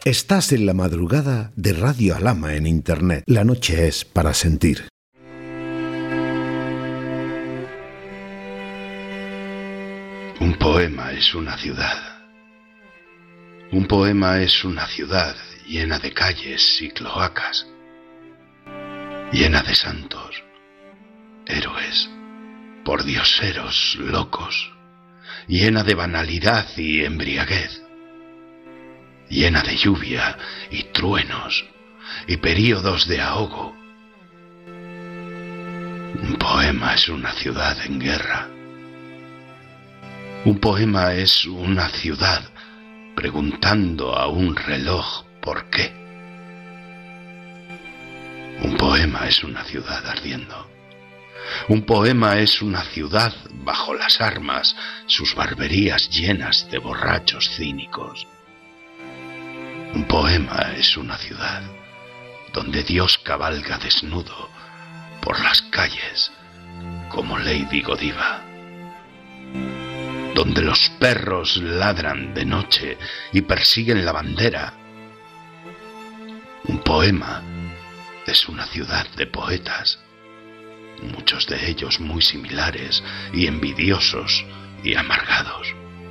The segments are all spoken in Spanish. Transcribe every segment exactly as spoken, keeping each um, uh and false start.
Estás en la madrugada de Radio Alhama en Internet. La noche es para sentir. Un poema es una ciudad. Un poema es una ciudad llena de calles y cloacas, llena de santos, héroes, pordioseros locos, llena de banalidad y embriaguez, llena de lluvia y truenos y períodos de ahogo. Un poema es una ciudad en guerra. Un poema es una ciudad preguntando a un reloj por qué. Un poema es una ciudad ardiendo. Un poema es una ciudad bajo las armas, sus barberías llenas de borrachos cínicos. Un poema es una ciudad donde Dios cabalga desnudo por las calles como Lady Godiva, donde los perros ladran de noche y persiguen la bandera. Un poema es una ciudad de poetas, muchos de ellos muy similares y envidiosos y amargados.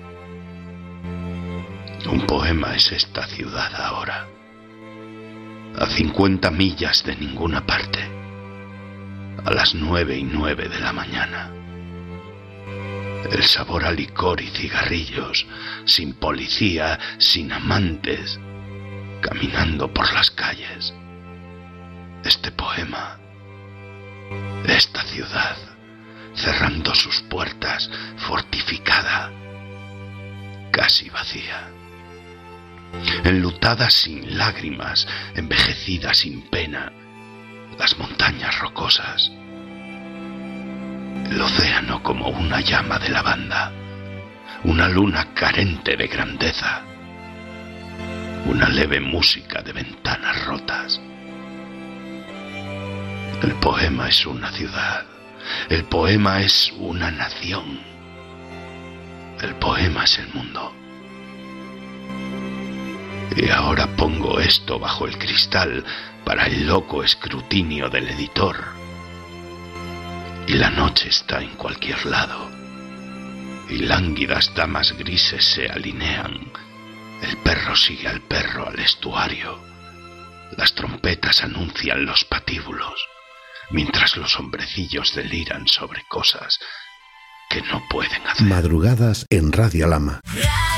Un poema es esta ciudad ahora, a cincuenta millas de ninguna parte, a las nueve y nueve de la mañana. El sabor a licor y cigarrillos, sin policía, sin amantes, caminando por las calles. Este poema, esta ciudad, cerrando sus puertas, fortificada, casi vacía. Enlutada sin lágrimas, envejecida sin pena, las montañas rocosas, el océano como una llama de lavanda, una luna carente de grandeza, una leve música de ventanas rotas. El poema es una ciudad, el poema es una nación, el poema es el mundo. Y ahora pongo esto bajo el cristal para el loco escrutinio del editor. Y la noche está en cualquier lado, y lánguidas damas grises se alinean. El perro sigue al perro al estuario. Las trompetas anuncian los patíbulos, mientras los hombrecillos deliran sobre cosas que no pueden hacer. Madrugadas en Radio Alhama.